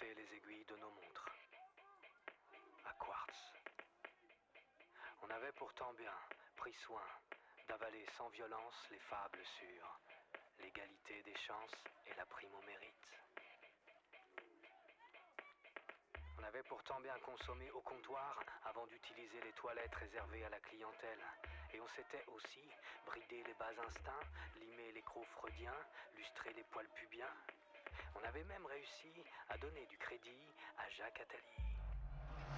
compter les aiguilles de nos montres. À quartz. On avait pourtant bien pris soin d'avaler sans violence les fables sur l'égalité des chances et la prime au mérite. On avait pourtant bien consommé au comptoir avant d'utiliser les toilettes réservées à la clientèle. Et on s'était aussi bridé les bas instincts, limé les crocs freudiens, lustré les poils pubiens. On avait même réussi à donner du crédit à Jacques Attali.